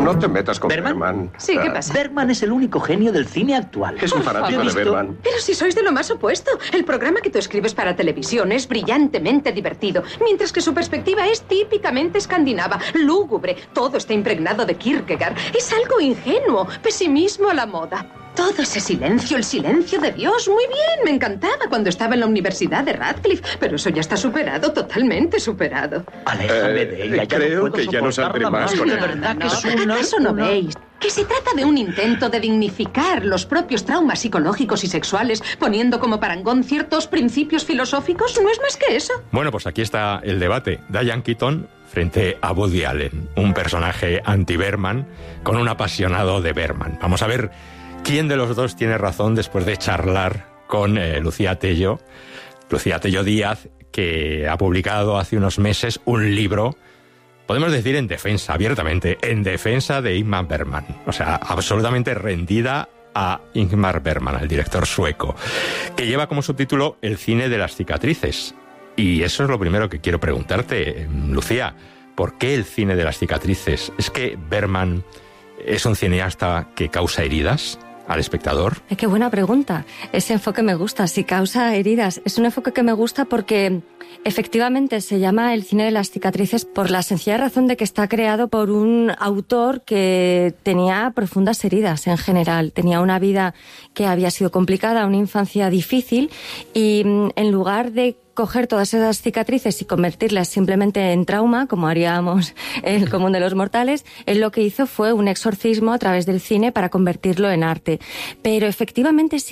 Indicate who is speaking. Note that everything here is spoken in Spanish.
Speaker 1: No te metas con
Speaker 2: ¿Bergman?
Speaker 1: Bergman.
Speaker 3: Sí, ¿qué pasa?
Speaker 2: Bergman es el único genio del cine actual.
Speaker 1: Es un fanático de Bergman.
Speaker 3: Pero si sois de lo más opuesto. El programa que tú escribes para televisión es brillantemente divertido, mientras que su perspectiva es típicamente escandinava, lúgubre. Todo está impregnado de Kierkegaard. Es algo ingenuo, pesimismo a la moda. Todo ese silencio, el silencio de Dios. Muy bien, me encantaba cuando estaba en la Universidad de Radcliffe, pero eso ya está superado, totalmente superado.
Speaker 2: Aléjame de ella. Ya
Speaker 1: creo
Speaker 2: no puedo
Speaker 1: que ya no saldré
Speaker 2: soportarla
Speaker 1: más con
Speaker 2: De
Speaker 1: ella.
Speaker 2: verdad que es una...
Speaker 3: ¿Acaso no veis que se trata de un intento de dignificar los propios traumas psicológicos y sexuales, poniendo como parangón ciertos principios filosóficos? No es más que eso.
Speaker 4: Bueno, pues aquí está el debate. Diane Keaton frente a Woody Allen, un personaje anti-Bergman con un apasionado de Bergman. Vamos a ver quién de los dos tiene razón después de charlar con Lucía Tello Díaz, que ha publicado hace unos meses un libro, podemos decir en defensa, abiertamente, en defensa de Ingmar Bergman. O sea, absolutamente rendida a Ingmar Bergman, al director sueco, que lleva como subtítulo El cine de las cicatrices. Y eso es lo primero que quiero preguntarte, Lucía. ¿Por qué el cine de las cicatrices? ¿Es que Bergman es un cineasta que causa heridas al espectador?
Speaker 5: Qué buena pregunta. Ese enfoque me gusta. Si causa heridas, es un enfoque que me gusta porque efectivamente se llama el cine de las cicatrices por la sencilla razón de que está creado por un autor que tenía profundas heridas en general. Tenía una vida que había sido complicada, una infancia difícil, y en lugar de coger todas esas cicatrices y convertirlas simplemente en trauma, como haríamos el común de los mortales, él lo que hizo fue un exorcismo a través del cine para convertirlo en arte. Pero efectivamente sí